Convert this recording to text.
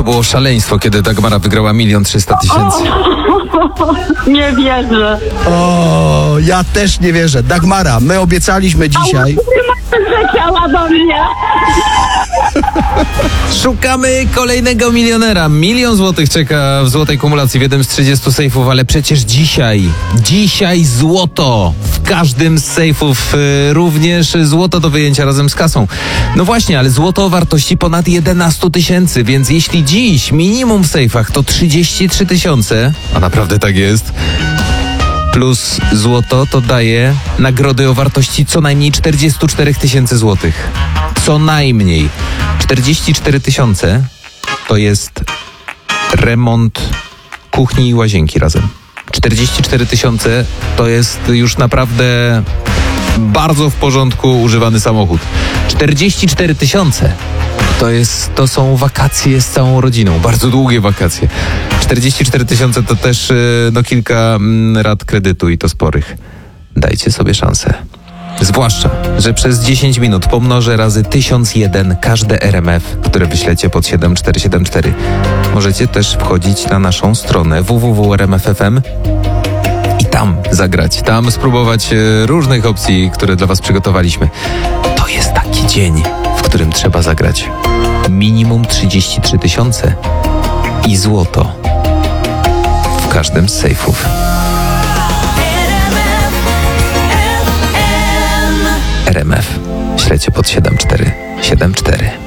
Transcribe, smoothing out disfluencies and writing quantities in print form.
To było szaleństwo, kiedy Dagmara wygrała 1 300 000. Nie wierzę. O, ja też nie wierzę. Dagmara, my obiecaliśmy dzisiaj. Zleciała do mnie. Szukamy kolejnego milionera. 1 000 000 złotych czeka w złotej kumulacji w jednym z 30 sejfów, ale przecież dzisiaj złoto w każdym z sejfów, również złoto do wyjęcia razem z kasą. No właśnie, ale złoto o wartości ponad 11 000, więc jeśli dziś minimum w sejfach to 33 000, a naprawdę tak jest, plus złoto to daje nagrody o wartości co najmniej 44 000 złotych. Co najmniej 44 000 to jest remont kuchni i łazienki razem. 44 000 to jest już naprawdę bardzo w porządku używany samochód. 44 000 to są wakacje z całą rodziną, bardzo długie wakacje. 44 000 to też kilka rat kredytu i to sporych. Dajcie sobie szansę. Zwłaszcza, że przez 10 minut pomnożę razy 1001 każde RMF, które wyślecie pod 7474. Możecie też wchodzić na naszą stronę www.rmf.fm i tam zagrać, tam spróbować różnych opcji, które dla was przygotowaliśmy. To jest taki dzień, w którym trzeba zagrać. Minimum 33 000 i złoto w każdym z sejfów. RMF. Śledźcie pod 7474.